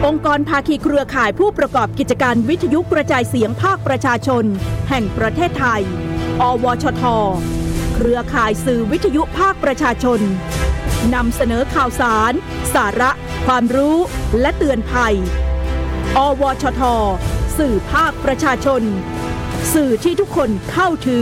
องค์กรภาคีเครือข่ายผู้ประกอบกิจการวิทยุกระจายเสียงภาคประชาชนแห่งประเทศไทยอวชท.เครือข่ายสื่อวิทยุภาคประชาชนนำเสนอข่าวสารสาระความรู้และเตือนภัยอวชท.สื่อภาคประชาชนสื่อที่ทุกคนเข้าถึง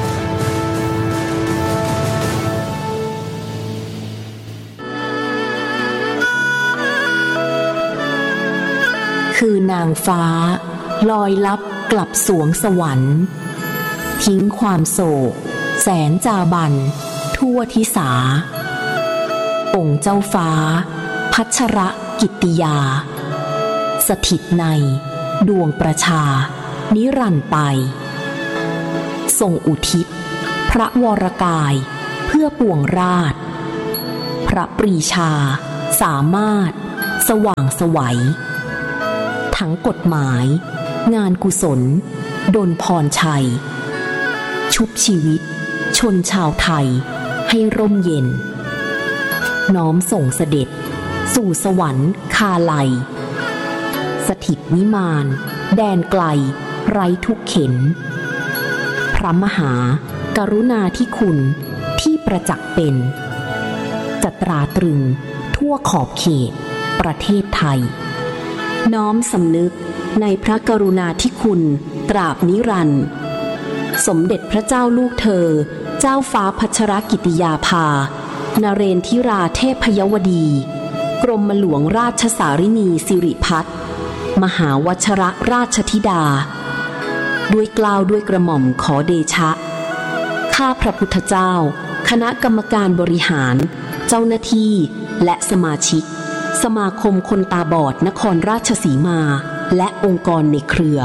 คือนางฟ้าลอยลับกลับสวงสวรรค์ทิ้งความโศกแสนจาบันทั่วทิสาองค์เจ้าฟ้าพัชรกิตติยาสถิตในดวงประชานิรันดร์ไปทรงอุทิศพระวรกายเพื่อปวงราชพระปรีชาสามารถสว่างไสวทั้งกฎหมายงานกุศลดลพรชัยชุบชีวิตชนชาวไทยให้ร่มเย็นน้อมส่งเสด็จสู่สวรรค์คาไลสถิตนิมานแดนไกลไร้ทุกเข็ญพระมหากรุณาธิคุณที่ประจักษ์เป็นจะตราตรึงทั่วขอบเขตประเทศไทยน้อมสำนึกในพระกรุณาธิคุณตราบนิรันดร์สมเด็จพระเจ้าลูกเธอเจ้าฟ้าพัชรกิติยาภานเรนทิราเทพยวดีกรมหลวงราชสารินีสิริพัฒน์มหาวชรราชธิดาด้วยเกล้าด้วยกระหม่อมขอเดชะข้าพระพุทธเจ้าคณะกรรมการบริหารเจ้าหน้าที่และสมาชิกสมาคมคนตาบอดนครราชสีมาและองค์กรในเครือ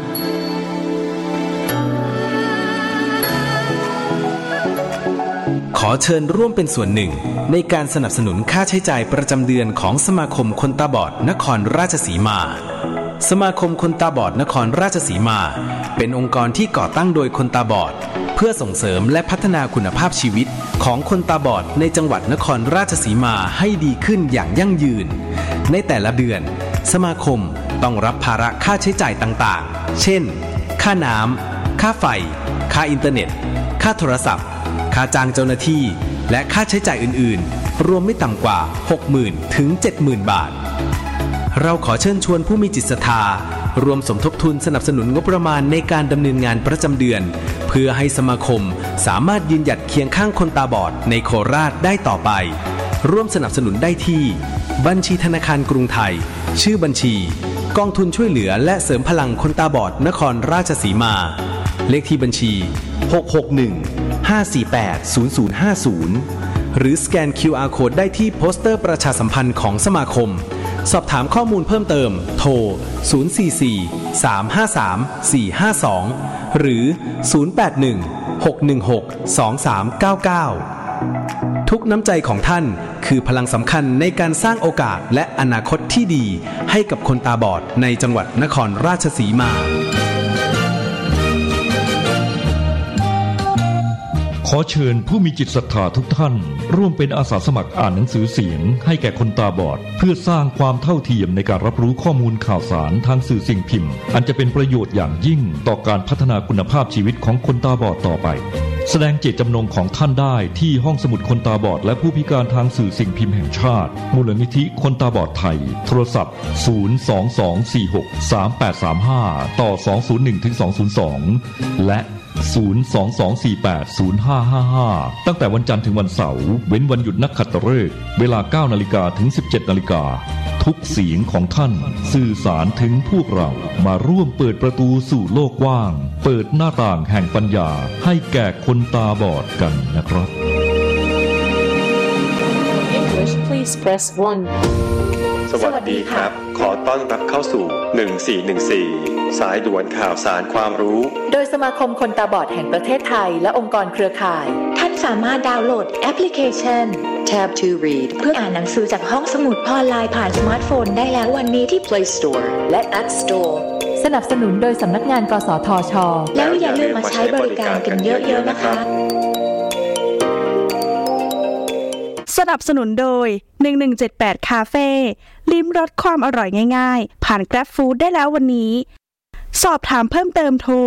ขอเชิญร่วมเป็นส่วนหนึ่งในการสนับสนุนค่าใช้จ่ายประจำเดือนของสมาคมคนตาบอดนครราชสีมาสมาคมคนตาบอดนครราชสีมาเป็นองค์กรที่ก่อตั้งโดยคนตาบอดเพื่อส่งเสริมและพัฒนาคุณภาพชีวิตของคนตาบอดในจังหวัดนครราชสีมาให้ดีขึ้นอย่างยั่งยืนในแต่ละเดือนสมาคมต้องรับภาระค่าใช้จ่ายต่างๆเช่นค่าน้ำค่าไฟค่าอินเทอร์เน็ตค่าโทรศัพท์ค่าจ้างเจ้าหน้าที่และค่าใช้จ่ายอื่นๆรวมไม่ต่ำกว่า 60,000 ถึง 70,000 บาทเราขอเชิญชวนผู้มีจิตศรัทธารวมสมทบทุนสนับสนุนงบประมาณในการดำเนินงานประจำเดือนเพื่อให้สมาคมสามารถยืนหยัดเคียงข้างคนตาบอดในโคราชได้ต่อไปร่วมสนับสนุนได้ที่บัญชีธนาคารกรุงไทยชื่อบัญชีกองทุนช่วยเหลือและเสริมพลังคนตาบอดนครราชสีมาเลขที่บัญชี661-548-0050หรือสแกน QR Code ได้ที่โปสเตอร์ประชาสัมพันธ์ของสมาคมสอบถามข้อมูลเพิ่มเติมโทร044-353-452หรือ081-616-2399ทุกน้ำใจของท่านคือพลังสำคัญในการสร้างโอกาสและอนาคตที่ดีให้กับคนตาบอดในจังหวัดนครราชสีมาขอเชิญผู้มีจิตศรัทธาทุกท่านร่วมเป็นอาสาสมัครอ่านหนังสือเสียงให้แก่คนตาบอดเพื่อสร้างความเท่าเทียมในการรับรู้ข้อมูลข่าวสารทางสื่อสิ่งพิมพ์อันจะเป็นประโยชน์อย่างยิ่งต่อการพัฒนาคุณภาพชีวิตของคนตาบอดต่อไปแสดงเจตจำนงของท่านได้ที่ห้องสมุดคนตาบอดและผู้พิการทางสื่อสิ่งพิมพ์แห่งชาติมูลนิธิคนตาบอดไทยโทรศัพท์022463835ต่อ201-202และ022480555ตั้งแต่วันจันทร์ถึงวันเสาร์เว้นวันหยุดนักขัตฤกษ์เวลา 9:00 นถึง 17:00 นทุกเสียงของท่านสื่อสารถึงพวกเรามาร่วมเปิดประตูสู่โลกกว้างเปิดหน้าต่างแห่งปัญญาให้แก่คนตาบอดกันนะครับ English please press 1 สวัสดีครับขอต้อนรับเข้าสู่1414สายด่วนข่าวสารความรู้โดยสมาคมคนตาบอดแห่งประเทศไทยและองค์กรเครือข่ายท่านสามารถดาวน์โหลดแอปพลิเคชัน Tab to Read เพื่ออ่านหนังสือจากห้องสมุดออนไลน์ผ่านสมาร์ทโฟนได้แล้ววันนี้ที่ Play Store และ App Store สนับสนุนโดยสำนักงานกสทช.แล้วอย่าลืมมาใช้บริการกันเยอะๆนะคะสนับสนุนโดย1178คาเฟ่ลิ้มรสความอร่อยง่ายๆผ่าน Grab Food ได้แล้ววันนี้สอบถามเพิ่มเติมโทร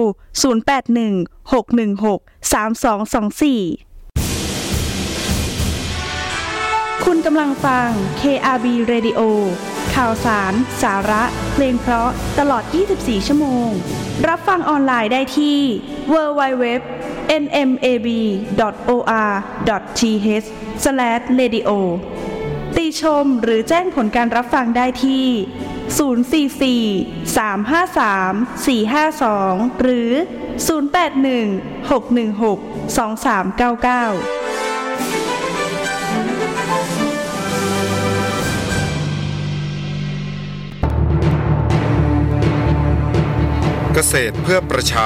0816163224คุณกำลังฟัง KRB Radio ข่าวสาร สาระ เพลงเพราะตลอด 24 ชั่วโมงรับฟังออนไลน์ได้ที่ www.nmab.or.th/radio ติชมหรือแจ้งผลการรับฟังได้ที่044-353-452หรือ081-616-2399 เกษตรเพื่อประชา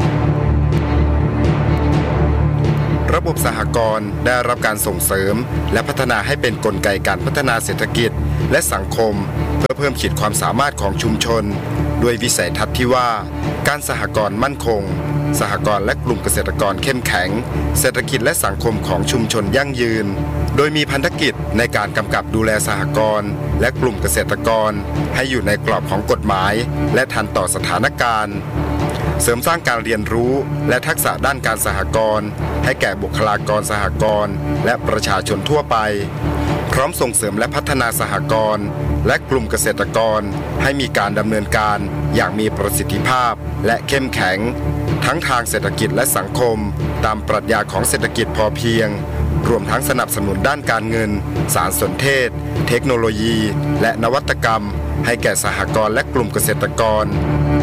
ระบบสหกรณ์ได้รับการส่งเสริมและพัฒนาให้เป็นกลไกการพัฒนาเศรษฐกิจและสังคมเพื่อเพิ่มขีดความสามารถของชุมชนด้วยวิสัยทัศน์ที่ว่าการสหกรณ์มั่นคงสหกรณ์และกลุ่มเกษตรกรเข้มแข็งเศรษฐกิจและสังคมของชุมชนยั่งยืนโดยมีพันธกิจในการกำกับดูแลสหกรณ์และกลุ่มเกษตรกรให้อยู่ในกรอบของกฎหมายและทันต่อสถานการณ์เสริมสร้างการเรียนรู้และทักษะด้านการสหกรณ์ให้แก่บุคลากรสหกรณ์และประชาชนทั่วไปพร้อมส่งเสริมและพัฒนาสหกรณ์และกลุ่มเกษตรกรให้มีการดำเนินการอย่างมีประสิทธิภาพและเข้มแข็งทั้งทางเศรษฐกิจและสังคมตามปรัชญาของเศรษฐกิจพอเพียงรวมทั้งสนับสนุนด้านการเงินสารสนเทศเทคโนโลยีและนวัตกรรมให้แก่สหกรณ์และกลุ่มเกษตรกร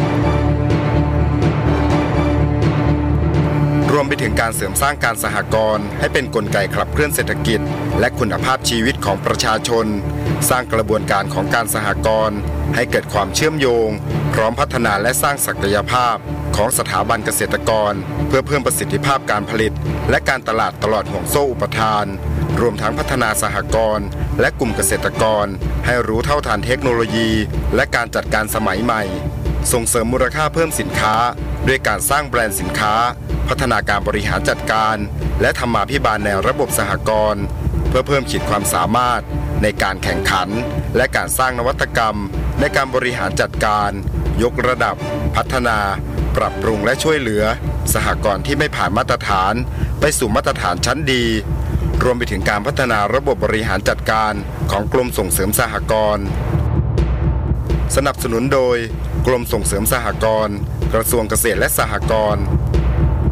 รวมไปถึงการเสริมสร้างการสหกรณ์ให้เป็นกลไกขับเคลื่อนเศรษฐกิจและคุณภาพชีวิตของประชาชนสร้างกระบวนการของการสหกรณ์ให้เกิดความเชื่อมโยงพร้อมพัฒนาและสร้างศักยภาพของสถาบันเกษตรกรเพื่อเพิ่มประสิทธิภาพการผลิตและการตลาดตลอดห่วงโซ่อุปทานรวมทั้งพัฒนาสหกรณ์และกลุ่มเกษตรกรให้รู้เท่าทันเทคโนโลยีและการจัดการสมัยใหม่ส่งเสริมมูลค่าเพิ่มสินค้าด้วยการสร้างแบรนด์สินค้าพัฒนาการบริหารจัดการและธรรมาภิบาลในระบบสหกรณ์เพื่อเพิ่มขีดความสามารถในการแข่งขันและการสร้างนวัตกรรมในการบริหารจัดการยกระดับพัฒนาปรับปรุงและช่วยเหลือสหกรณ์ที่ไม่ผ่านมาตรฐานไปสู่มาตรฐานชั้นดีรวมไปถึงการพัฒนาระบบบริหารจัดการของกรมส่งเสริมสหกรณ์สนับสนุนโดยกรมส่งเสริมสหกรณ์กระทรวงเกษตรและสหกรณ์